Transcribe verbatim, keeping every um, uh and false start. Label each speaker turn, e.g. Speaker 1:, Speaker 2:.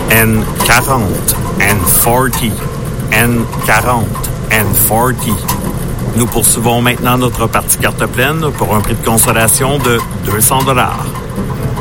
Speaker 1: N quarante, N quarante, N quarante, N quarante. Nous poursuivons maintenant notre partie carte pleine pour un prix de consolation de deux cents dollars.